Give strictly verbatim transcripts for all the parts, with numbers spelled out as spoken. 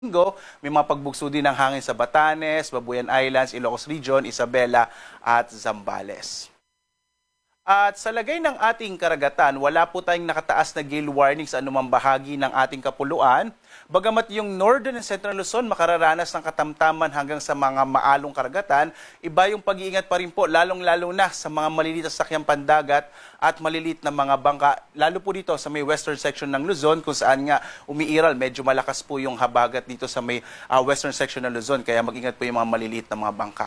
Linggo, may mga pagbugso din ng hangin sa Batanes, Babuyan Islands, Ilocos Region, Isabela at Zambales. At sa lagay ng ating karagatan, wala po tayong nakataas na gale warning sa anumang bahagi ng ating kapuluan. Bagamat yung Northern and Central Luzon makararanas ng katamtaman hanggang sa mga maalong karagatan, iba yung pag-iingat pa rin po, lalong-lalo na sa mga maliliit na sakyang pandagat at maliliit na mga bangka, lalo po dito sa may western section ng Luzon kung saan nga umiiral, medyo malakas po yung habagat dito sa may uh, western section ng Luzon, kaya mag-ingat po yung mga maliliit na mga bangka.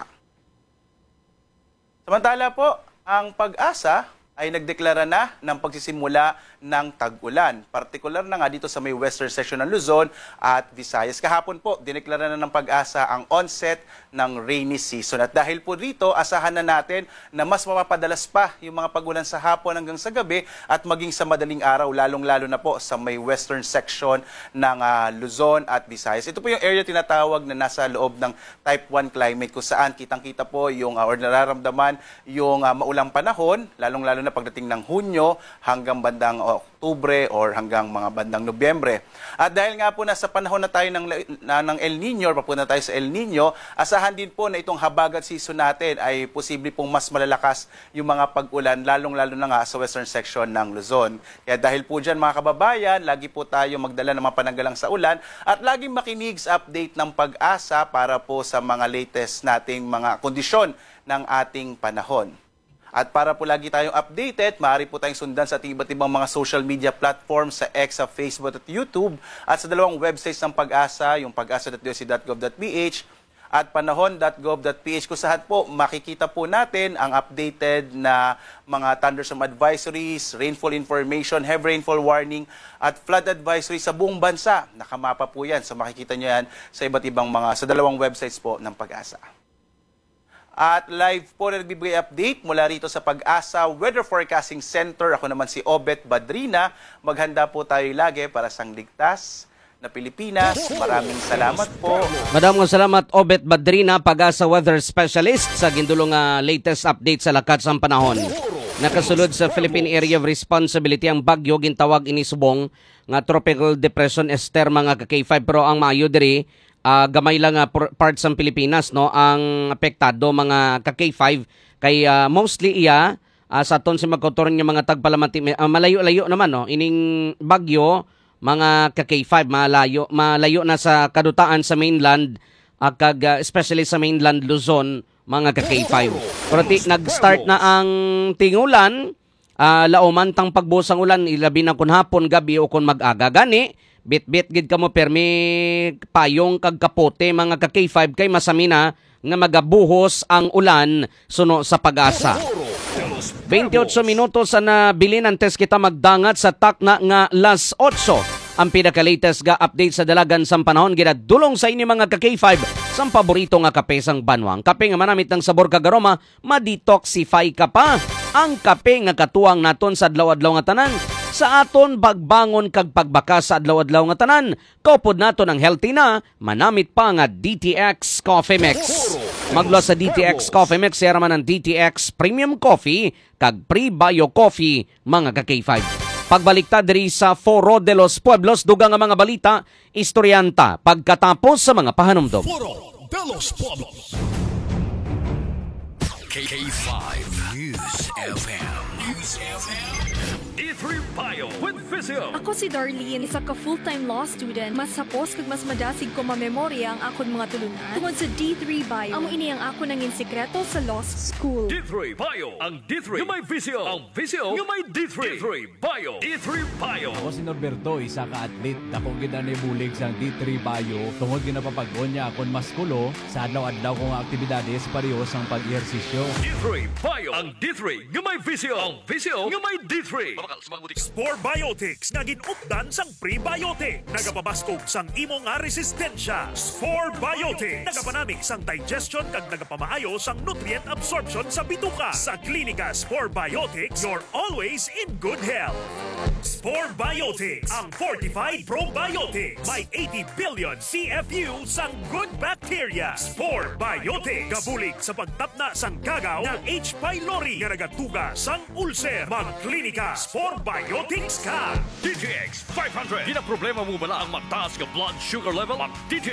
Samantala po, ang Pag-asa ay nagdeklara na ng pagsisimula ng tag-ulan. Partikular na nga dito sa may western section ng Luzon at Visayas. Kahapon po, dineklara na ng Pag-asa ang onset ng rainy season. At dahil po rito, asahan na natin na mas mapapadalas pa yung mga pag-ulan sa hapon hanggang sa gabi at maging sa madaling araw, lalong-lalo na po sa may western section ng uh, Luzon at Visayas. Ito po yung area tinatawag na nasa loob ng type one climate kung saan kitang-kita po yung uh, or nararamdaman yung uh, maulang panahon, lalong-lalo na pagdating ng Hunyo hanggang bandang Oktubre or hanggang mga bandang Nobyembre. At dahil nga po nasa panahon na tayo ng, na, ng El Nino, or papunta tayo sa El Nino, asahan din po na itong habagat season natin ay posible pong mas malalakas yung mga pag-ulan, lalong-lalo na nga sa western section ng Luzon. Kaya dahil po dyan mga kababayan, lagi po tayo magdala ng mga pananggalang sa ulan at laging makinig sa update ng Pag-asa para po sa mga latest nating mga kondisyon ng ating panahon. At para po lagi tayong updated, maaari po tayong sundan sa ating iba't ibang mga social media platforms sa X, sa Facebook at YouTube at sa dalawang websites ng Pag-asa, yung pag-asa dot d o c dot gov dot p h at panahon dot gov dot p h kung saan po makikita po natin ang updated na mga thunderstorm advisories, rainfall information, heavy rainfall warning at flood advisory sa buong bansa. Nakamapa po yan. So makikita nyo yan sa iba't ibang mga, sa dalawang websites po ng Pag-asa. At live po na nagbibigay update mula rito sa Pag-asa Weather Forecasting Center. Ako naman si Obet Badrina. Maghanda po tayo lagi para sa ligtas na Pilipinas. Maraming salamat po. Maraming salamat, Obet Badrina, Pag-asa Weather Specialist sa gindulong uh, latest update sa lakat sa panahon. Nakasulod sa Philippine Area of Responsibility ang bagyo gintawag inisubong nga Tropical Depression Esther mga ka-K five pero ang maayo diri Uh, gamay lang uh, parts ng Pilipinas no ang apektado mga ka-K five kay uh, mostly iya uh, sa aton si magkotor nga mga tagpalamati uh, malayo-layo naman no ining bagyo mga ka-K five malayo malayo na sa kadutaan sa mainland uh, kag uh, especially sa mainland Luzon mga ka-K five. Pero ti, nag-start na ang tingulan uh, lauman tang pagbusang ulan ilabi na kun hapon gabi o kun mag-aga gani. Bit-bit gid kamo permi payong kag kapote mga ka-K five kay masami na nga magabuhos ang ulan suno sa Pag-asa. twenty-eight minutos na nabilin antes kita magdangat sa takna nga las otso. Ang pinaka-latest ga update sa dalagan sa panahon ginadulong sa inyo mga ka-K five sa paborito nga kape sang banwang. Kape nga manamit ng sabor kag aroma, ma-detoxify ka pa. Ang kape nga katuwang naton sa adlaw-adlaw nga tanan sa aton bagbangon kag pagbakas sa adlaw-adlaw nga tanan. Kaupod naton ang healthy na, manamit pa nga D T X Coffee Mix. Maglo sa D T X Coffee Mix, sera man ang D T X Premium Coffee kag Pre-Bio Coffee mga ka-K five. Pagbaliktad diri sa Foro de los Pueblos, dugang nga mga balita, istoryanta, pagkatapos sa mga pahanumdom. Foro de los Pueblos. K five News F M. News F M. D three Bio with Vizio. Ako si Darlene, isa ka full-time law student. Mas sapos kag mas madasig ko mamemorya ang akon mga tulunan. Tungod sa D three Bio, amo ini ang ako nangin sekreto sa law school. D three Bio, ang D three nga may Vizio. Ang Vizio nga may D three. D three Bio. D three Bio. Ako si Norberto, isa ka atlet. Dako gid ani bulig sa D three Bio. Tungod ginapapag-on niya akon maskulo sa adlaw-adlaw kong aktibidades parehas ang pag-ehersisyo. D three Bio, ang D three nga may Vizio. Ang Vizio nga may D three. Spore Biotics nga ginupdan sang prebiotic. Nagapabaskog sang imo nga resistensya. Spore Biotics nagapanami sang digestion kag nagapamaayo sang nutrient absorption sa bituka. Sa klinika Spore Biotics, you're always in good health. Spore Biotics, ang fortified probiotics. May eighty billion C F U sang good bacteria. Spore Biotics, gabulig sa pagtapna sang Kagaw ng H. pylori nga nagatuga sang ulcer. Magklinika Spore Biotics ka. D T X five hundred. Di na problema mo bala ang mataas ka blood sugar level? Mag D T